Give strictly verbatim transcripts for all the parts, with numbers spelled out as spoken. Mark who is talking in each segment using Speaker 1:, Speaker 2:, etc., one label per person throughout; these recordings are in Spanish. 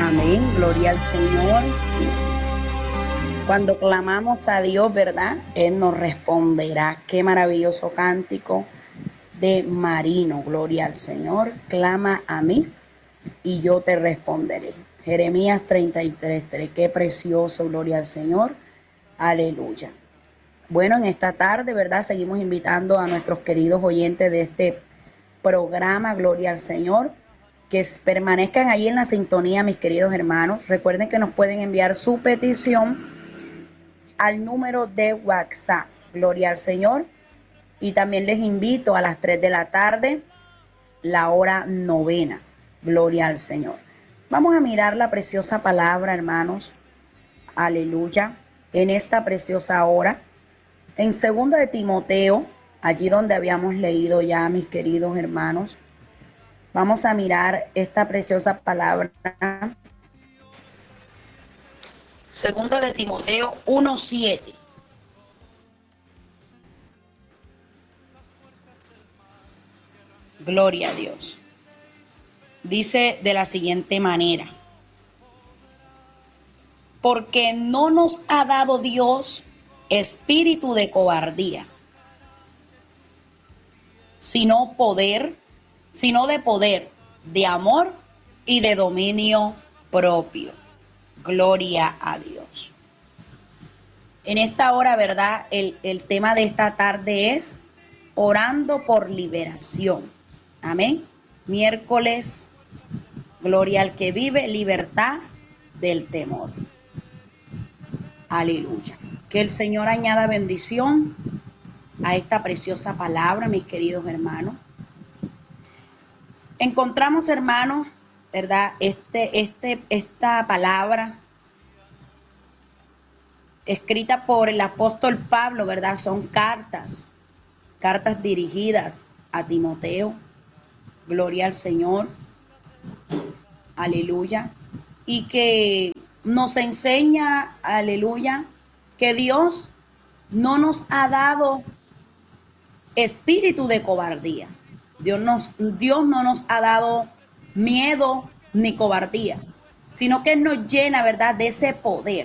Speaker 1: Amén, gloria al Señor. Cuando clamamos a Dios, ¿verdad? Él nos responderá. Qué maravilloso cántico de Marino, gloria al Señor. Clama a mí y yo te responderé. Jeremías treinta y tres, tres, qué precioso, gloria al Señor. Aleluya. Bueno, en esta tarde, ¿verdad? Seguimos invitando a nuestros queridos oyentes de este programa, gloria al Señor, que permanezcan ahí en la sintonía, mis queridos hermanos. Recuerden que nos pueden enviar su petición al número de WhatsApp, gloria al Señor. Y también les invito a las tres de la tarde, la hora novena, gloria al Señor. Vamos a mirar la preciosa palabra, hermanos, aleluya, en esta preciosa hora. En segunda de Timoteo, allí donde habíamos leído ya, mis queridos hermanos, vamos a mirar esta preciosa palabra. Segunda de Timoteo uno siete. Gloria a Dios. Dice de la siguiente manera: porque no nos ha dado Dios espíritu de cobardía, sino poder, sino de poder, de amor y de dominio propio. Gloria a Dios. En esta hora, ¿verdad? El, el tema de esta tarde es orando por liberación. Amén. Miércoles, gloria al que vive, libertad del temor. Aleluya. Que el Señor añada bendición a esta preciosa palabra, mis queridos hermanos. Encontramos, hermanos, ¿verdad? Este, este, esta palabra escrita por el apóstol Pablo, ¿verdad? Son cartas, cartas dirigidas a Timoteo. Gloria al Señor. Aleluya. Y que nos enseña, aleluya, que Dios no nos ha dado espíritu de cobardía. Dios, nos, Dios no nos ha dado miedo ni cobardía, sino que Él nos llena, ¿verdad?, de ese poder.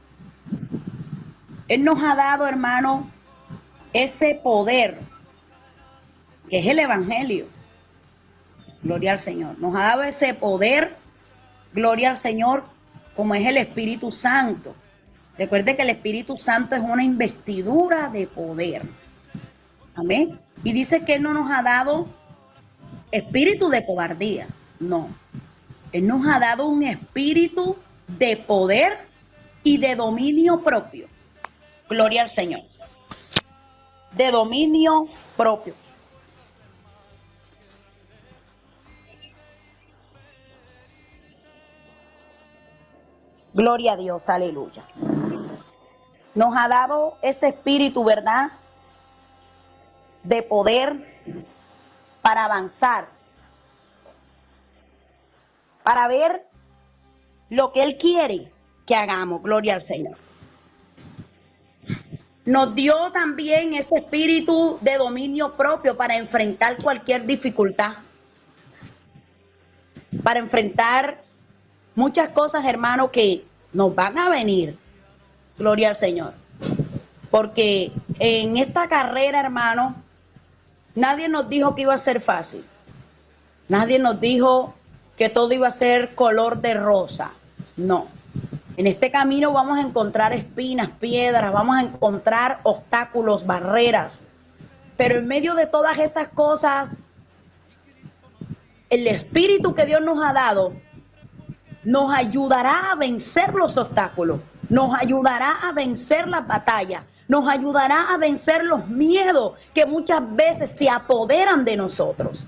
Speaker 1: Él nos ha dado, hermano, ese poder, que es el Evangelio. Gloria al Señor. Nos ha dado ese poder, gloria al Señor, como es el Espíritu Santo. Recuerde que el Espíritu Santo es una investidura de poder. Amén. Y dice que Él no nos ha dado espíritu de cobardía. No. Él nos ha dado un espíritu de poder y de dominio propio. Gloria al Señor. De dominio propio. Gloria a Dios, aleluya. Nos ha dado ese espíritu, ¿verdad?, de poder para avanzar, para ver lo que Él quiere que hagamos. Gloria al Señor. Nos dio también ese espíritu de dominio propio para enfrentar cualquier dificultad, para enfrentar muchas cosas, hermano, que nos van a venir. Gloria al Señor. Porque en esta carrera, hermano, nadie nos dijo que iba a ser fácil. Nadie nos dijo que todo iba a ser color de rosa. No. En este camino vamos a encontrar espinas, piedras, vamos a encontrar obstáculos, barreras. Pero en medio de todas esas cosas, el espíritu que Dios nos ha dado nos ayudará a vencer los obstáculos, nos ayudará a vencer las batallas, nos ayudará a vencer los miedos que muchas veces se apoderan de nosotros.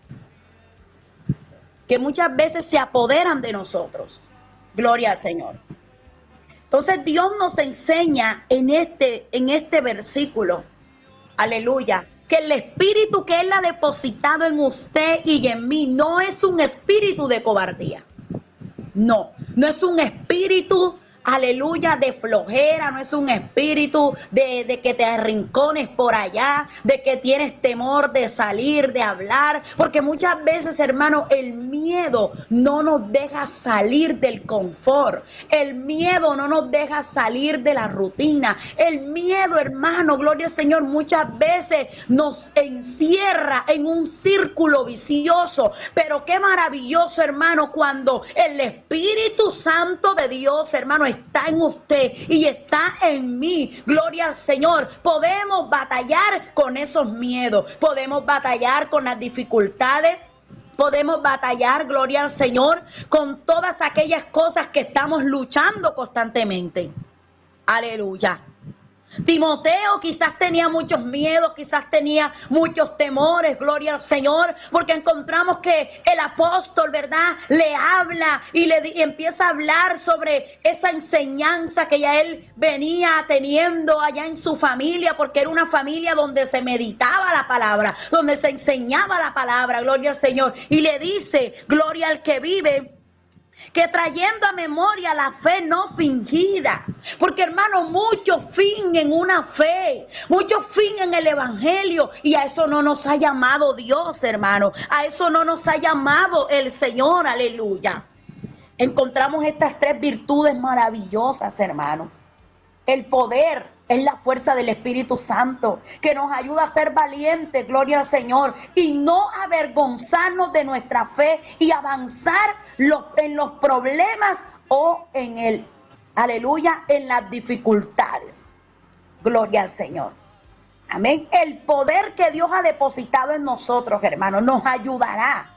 Speaker 1: Que muchas veces se apoderan de nosotros. Gloria al Señor. Entonces Dios nos enseña en este, en este versículo, aleluya, que el espíritu que Él ha depositado en usted y en mí no es un espíritu de cobardía. No, no es un espíritu, aleluya, de flojera, no es un espíritu de, de que te arrincones por allá, de que tienes temor de salir, de hablar, porque muchas veces, hermano, el miedo no nos deja salir del confort, el miedo no nos deja salir de la rutina, el miedo, hermano, gloria al Señor, muchas veces nos encierra en un círculo vicioso, pero qué maravilloso, hermano, cuando el Espíritu Santo de Dios, hermano, está en usted y está en mí, gloria al Señor. Podemos batallar con esos miedos, podemos batallar con las dificultades, podemos batallar, gloria al Señor, con todas aquellas cosas que estamos luchando constantemente. Aleluya. Timoteo quizás tenía muchos miedos, quizás tenía muchos temores, gloria al Señor, porque encontramos que el apóstol, ¿verdad?, le habla y le y empieza a hablar sobre esa enseñanza que ya él venía teniendo allá en su familia, porque era una familia donde se meditaba la palabra, donde se enseñaba la palabra, gloria al Señor, y le dice, gloria al que vive, que trayendo a memoria la fe no fingida, porque hermano, muchos fingen una fe, muchos fingen el evangelio, y a eso no nos ha llamado Dios, hermano, a eso no nos ha llamado el Señor, aleluya. Encontramos estas tres virtudes maravillosas, hermano. El poder es la fuerza del Espíritu Santo que nos ayuda a ser valientes, gloria al Señor, y no avergonzarnos de nuestra fe y avanzar los, en los problemas o en el, aleluya, en las dificultades. Gloria al Señor. Amén. El poder que Dios ha depositado en nosotros, hermanos, nos ayudará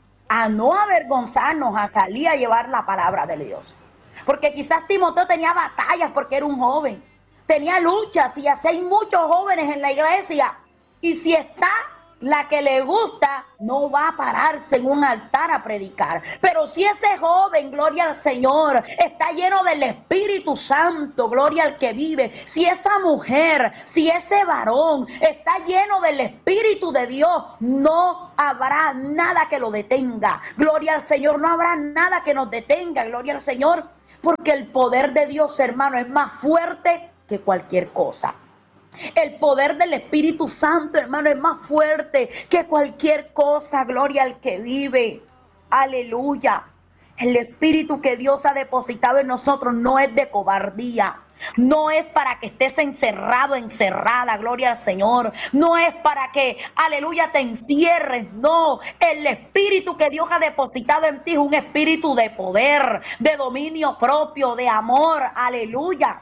Speaker 1: a no avergonzarnos, a salir a llevar la palabra de Dios. Porque quizás Timoteo tenía batallas porque era un joven, tenía luchas, y así hay muchos jóvenes en la iglesia, y si está la que le gusta, no va a pararse en un altar a predicar. Pero si ese joven, gloria al Señor, está lleno del Espíritu Santo, gloria al que vive, si esa mujer, si ese varón está lleno del Espíritu de Dios, no habrá nada que lo detenga. Gloria al Señor, no habrá nada que nos detenga, gloria al Señor, porque el poder de Dios, hermano, es más fuerte que cualquier cosa. El poder del Espíritu Santo, hermano, es más fuerte que cualquier cosa. Gloria al que vive. Aleluya. El Espíritu que Dios ha depositado en nosotros no es de cobardía. No es para que estés encerrado, encerrada, gloria al Señor. No es para que, aleluya, te encierres. No, el Espíritu que Dios ha depositado en ti es un espíritu de poder, de dominio propio, de amor, aleluya.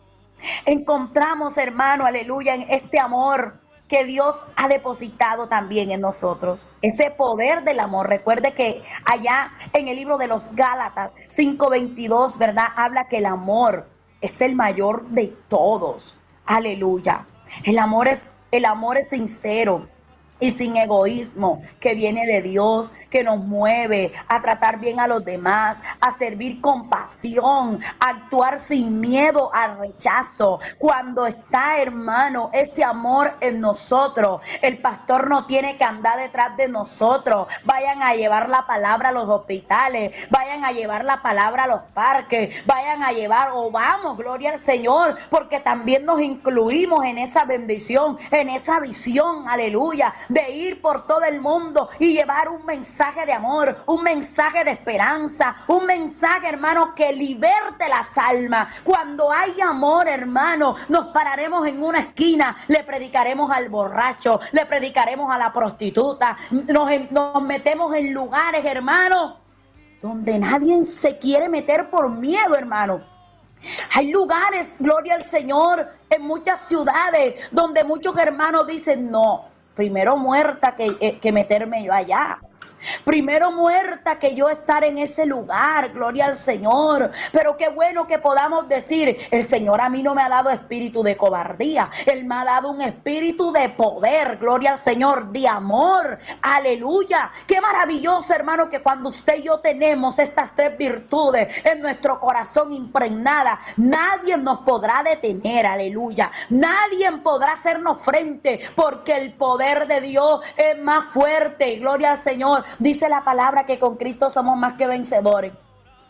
Speaker 1: Encontramos, hermano, aleluya, en este amor que Dios ha depositado también en nosotros. Ese poder del amor. Recuerde que allá en el libro de los Gálatas cinco veintidós, ¿verdad?, habla que el amor es el mayor de todos. Aleluya. El amor es, el amor es sincero y sin egoísmo, que viene de Dios, que nos mueve a tratar bien a los demás, a servir con pasión, a actuar sin miedo al rechazo. Cuando está, hermano, ese amor en nosotros, el pastor no tiene que andar detrás de nosotros. Vayan a llevar la palabra a los hospitales, vayan a llevar la palabra a los parques, vayan a llevar, o vamos, gloria al Señor, porque también nos incluimos en esa bendición, en esa visión, aleluya, de ir por todo el mundo y llevar un mensaje de amor, un mensaje de esperanza, un mensaje, hermano, que liberte las almas. Cuando hay amor, hermano, nos pararemos en una esquina, le predicaremos al borracho, le predicaremos a la prostituta, nos, nos metemos en lugares, hermano, donde nadie se quiere meter por miedo, hermano. Hay lugares, gloria al Señor, en muchas ciudades donde muchos hermanos dicen, no, primero muerta que, eh, que meterme yo allá. Primero muerta que yo estar en ese lugar, gloria al Señor. Pero qué bueno que podamos decir, el Señor a mí no me ha dado espíritu de cobardía, Él me ha dado un espíritu de poder, gloria al Señor, de amor, aleluya. Qué maravilloso, hermano, que cuando usted y yo tenemos estas tres virtudes en nuestro corazón impregnadas, nadie nos podrá detener, aleluya. Nadie podrá hacernos frente, porque el poder de Dios es más fuerte, gloria al Señor. Dice la palabra que con Cristo somos más que vencedores.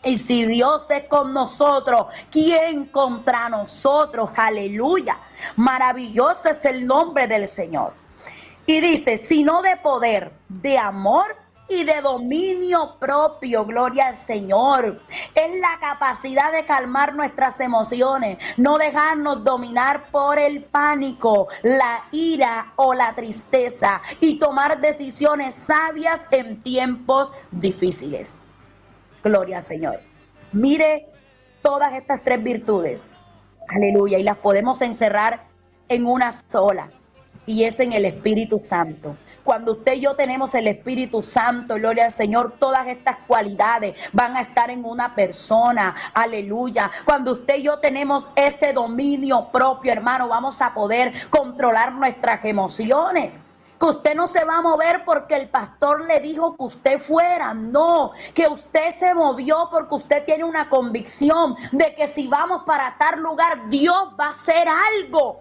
Speaker 1: Y si Dios es con nosotros, ¿quién contra nosotros? Aleluya. Maravilloso es el nombre del Señor. Y dice, sino de poder, de amor y de dominio propio. Gloria al Señor. Es la capacidad de calmar nuestras emociones, no dejarnos dominar por el pánico, la ira o la tristeza, y tomar decisiones sabias en tiempos difíciles. Gloria al Señor. Mire todas estas tres virtudes. Aleluya. Y las podemos encerrar en una sola. Y es en el Espíritu Santo. Cuando usted y yo tenemos el Espíritu Santo, gloria al Señor, todas estas cualidades van a estar en una persona. Aleluya. Cuando usted y yo tenemos ese dominio propio, hermano, vamos a poder controlar nuestras emociones. Que usted no se va a mover porque el pastor le dijo que usted fuera. No, que usted se movió porque usted tiene una convicción de que si vamos para tal lugar, Dios va a hacer algo.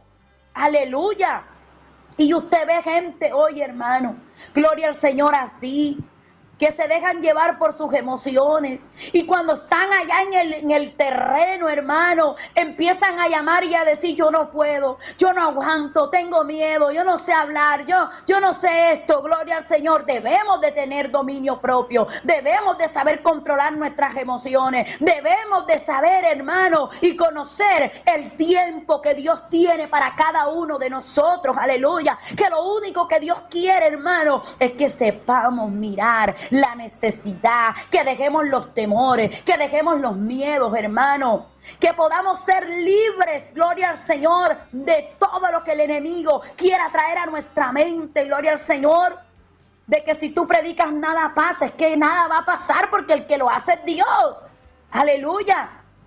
Speaker 1: Aleluya. Y usted ve gente hoy, hermano, gloria al Señor, así, que se dejan llevar por sus emociones, y cuando están allá en el, en el terreno, hermano, empiezan a llamar y a decir, yo no puedo, yo no aguanto, tengo miedo, yo no sé hablar, yo, yo no sé esto. Gloria al Señor. Debemos de tener dominio propio, debemos de saber controlar nuestras emociones, debemos de saber, hermano, y conocer el tiempo que Dios tiene para cada uno de nosotros. Aleluya. Que lo único que Dios quiere, hermano, es que sepamos mirar la necesidad, que dejemos los temores, que dejemos los miedos, hermano, que podamos ser libres, gloria al Señor, de todo lo que el enemigo quiera traer a nuestra mente, gloria al Señor, de que si tú predicas nada pasa, es que nada va a pasar porque el que lo hace es Dios. Aleluya.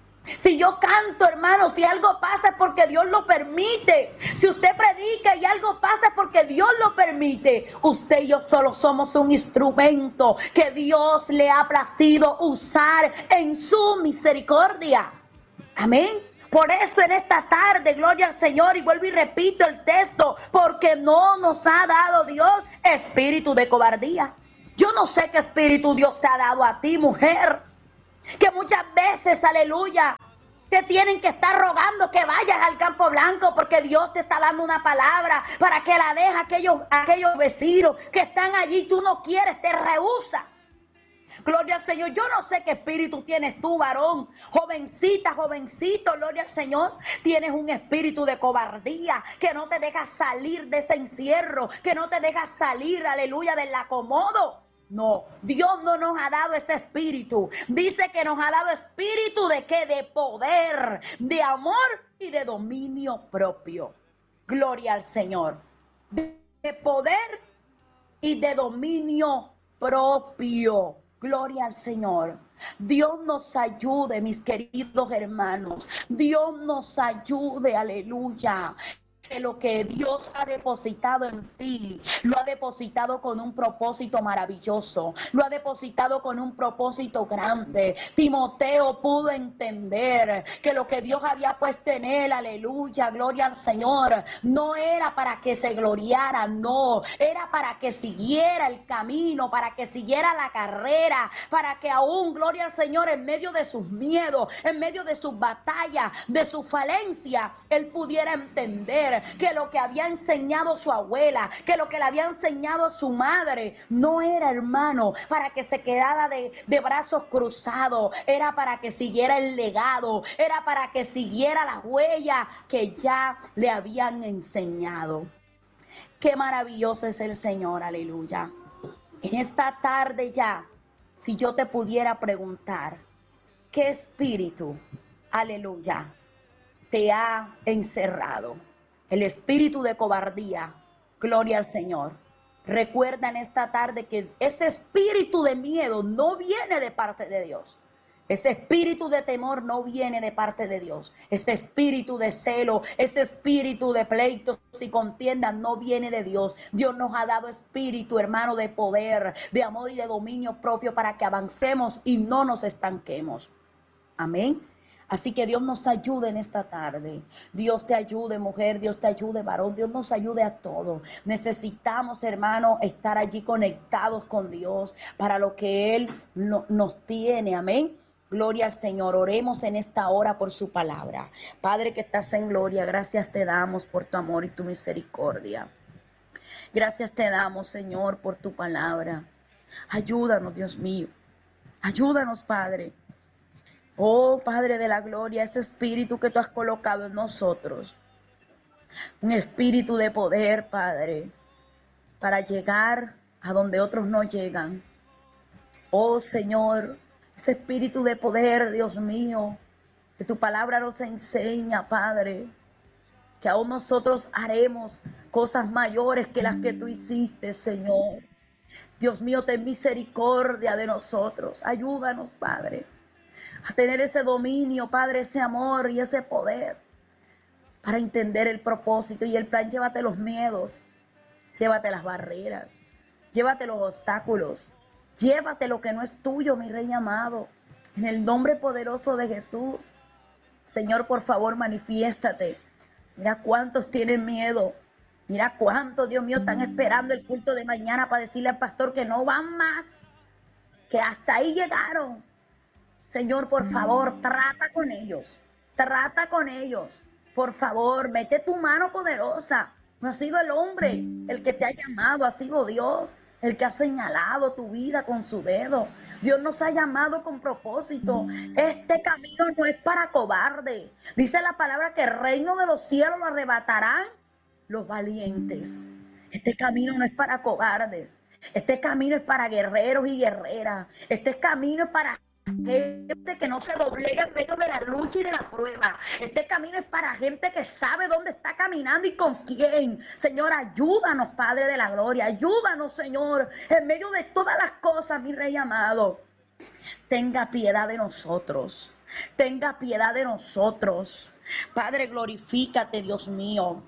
Speaker 1: Si yo canto, hermano, si algo pasa es porque Dios lo permite. Si usted predica y algo pasa es porque Dios lo permite. Usted y yo solo somos un instrumento que Dios le ha placido usar en su misericordia. Amén. Por eso en esta tarde, gloria al Señor, y vuelvo y repito el texto, porque no nos ha dado Dios espíritu de cobardía. Yo no sé qué espíritu Dios te ha dado a ti, mujer, que muchas veces, aleluya, te tienen que estar rogando que vayas al campo blanco porque Dios te está dando una palabra para que la dejes a aquellos, a aquellos vecinos que están allí. Tú no quieres, te rehúsa. Gloria al Señor. Yo no sé qué espíritu tienes tú, varón, jovencita, jovencito, gloria al Señor. Tienes un espíritu de cobardía que no te deja salir de ese encierro, que no te deja salir, aleluya, del acomodo. No, Dios no nos ha dado ese espíritu. Dice que nos ha dado espíritu de qué, de poder, de amor y de dominio propio. Gloria al Señor. De, de poder y de dominio propio. Gloria al Señor. Dios nos ayude, mis queridos hermanos. Dios nos ayude, aleluya. Que lo que Dios ha depositado en ti, lo ha depositado con un propósito maravilloso, lo ha depositado con un propósito grande. Timoteo pudo entender que lo que Dios había puesto en él, aleluya, gloria al Señor, no era para que se gloriara, no, era para que siguiera el camino, para que siguiera la carrera, para que aún, gloria al Señor, en medio de sus miedos, en medio de sus batallas, de su falencia, él pudiera entender que lo que había enseñado su abuela, que lo que le había enseñado su madre, no era, hermano, para que se quedara de, de brazos cruzados, era para que siguiera el legado, era para que siguiera la huella que ya le habían enseñado. Qué maravilloso es el Señor, aleluya. En esta tarde ya, si yo te pudiera preguntar, ¿qué espíritu, aleluya, te ha encerrado? El espíritu de cobardía, gloria al Señor. Recuerda en esta tarde que ese espíritu de miedo no viene de parte de Dios. Ese espíritu de temor no viene de parte de Dios. Ese espíritu de celo, ese espíritu de pleitos y contiendas no viene de Dios. Dios nos ha dado espíritu, hermano, de poder, de amor y de dominio propio para que avancemos y no nos estanquemos. Amén. Así que Dios nos ayude en esta tarde. Dios te ayude, mujer. Dios te ayude, varón. Dios nos ayude a todos. Necesitamos, hermano, estar allí conectados con Dios para lo que Él no, nos tiene. Amén. Gloria al Señor. Oremos en esta hora por su palabra. Padre que estás en gloria, gracias te damos por tu amor y tu misericordia. Gracias te damos, Señor, por tu palabra. Ayúdanos, Dios mío. Ayúdanos, Padre. Oh, Padre de la gloria, ese espíritu que tú has colocado en nosotros. Un espíritu de poder, Padre, para llegar a donde otros no llegan. Oh, Señor, ese espíritu de poder, Dios mío, que tu palabra nos enseña, Padre, que aún nosotros haremos cosas mayores que las que tú hiciste, Señor. Dios mío, ten misericordia de nosotros. Ayúdanos, Padre, a tener ese dominio, Padre, ese amor y ese poder para entender el propósito y el plan. Llévate los miedos, llévate las barreras, llévate los obstáculos, llévate lo que no es tuyo, mi Rey amado. En el nombre poderoso de Jesús, Señor, por favor, manifiéstate. Mira cuántos tienen miedo. Mira cuántos, Dios mío, están esperando el culto de mañana para decirle al pastor que no van más, que hasta ahí llegaron. Señor, por favor, trata con ellos. Trata con ellos. Por favor, mete tu mano poderosa. No ha sido el hombre el que te ha llamado, ha sido Dios el que ha señalado tu vida con su dedo. Dios nos ha llamado con propósito. Este camino no es para cobarde. Dice la palabra que el reino de los cielos lo arrebatarán los valientes. Este camino no es para cobardes. Este camino es para guerreros y guerreras. Este camino es para gente que no se doblega en medio de la lucha y de la prueba. Este camino es para gente que sabe dónde está caminando y con quién. Señor, ayúdanos, Padre de la gloria. Ayúdanos, Señor, en medio de todas las cosas, mi Rey amado. Tenga piedad de nosotros. Tenga piedad de nosotros. Padre, glorifícate, Dios mío.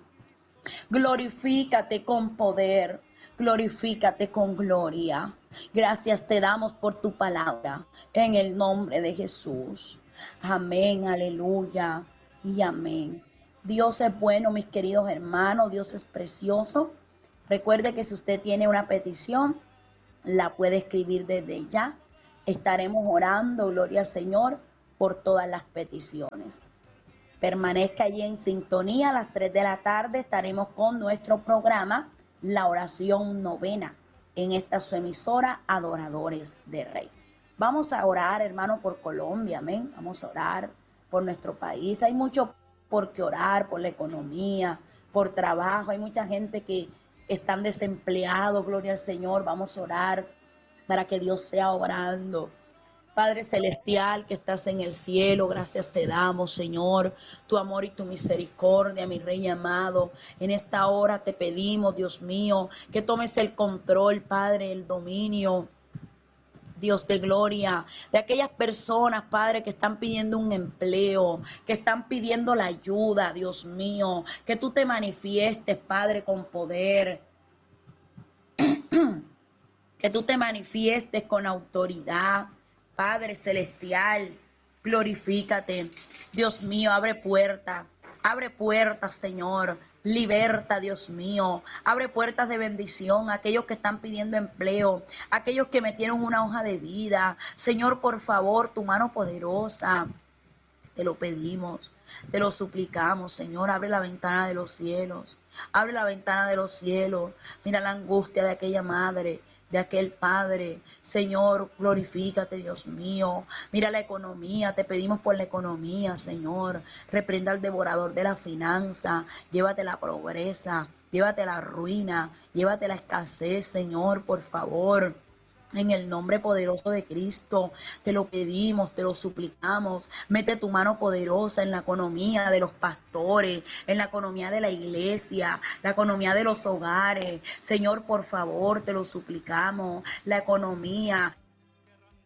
Speaker 1: Glorifícate con poder. Glorifícate con gloria. Gracias te damos por tu palabra, en el nombre de Jesús. Amén, aleluya y amén. Dios es bueno, mis queridos hermanos, Dios es precioso. Recuerde que si usted tiene una petición, la puede escribir desde ya. Estaremos orando, gloria al Señor, por todas las peticiones. Permanezca allí en sintonía. A las tres de la tarde estaremos con nuestro programa, la oración novena, en esta su emisora, Adoradores de Rey. Vamos a orar, hermano, por Colombia, amén. Vamos a orar por nuestro país. Hay mucho por qué orar, por la economía, por trabajo. Hay mucha gente que están desempleados, gloria al Señor. Vamos a orar para que Dios sea obrando. Padre celestial que estás en el cielo, gracias te damos, Señor, tu amor y tu misericordia, mi Rey amado. En esta hora te pedimos, Dios mío, que tomes el control, Padre, el dominio, Dios de gloria, de aquellas personas, Padre, que están pidiendo un empleo, que están pidiendo la ayuda, Dios mío, que tú te manifiestes, Padre, con poder, que tú te manifiestes con autoridad. Padre celestial, glorifícate. Dios mío, abre puertas, abre puertas, Señor. Liberta, Dios mío. Abre puertas de bendición a aquellos que están pidiendo empleo, a aquellos que metieron una hoja de vida. Señor, por favor, tu mano poderosa. Te lo pedimos, te lo suplicamos, Señor. Abre la ventana de los cielos. Abre la ventana de los cielos. Mira la angustia de aquella madre, de aquel padre. Señor, glorifícate, Dios mío. Mira la economía, te pedimos por la economía, Señor. Reprenda al devorador de la finanza. Llévate la pobreza, llévate la ruina, llévate la escasez, Señor, por favor. En el nombre poderoso de Cristo, te lo pedimos, te lo suplicamos. Mete tu mano poderosa en la economía de los pastores, en la economía de la iglesia, la economía de los hogares. Señor, por favor, te lo suplicamos. La economía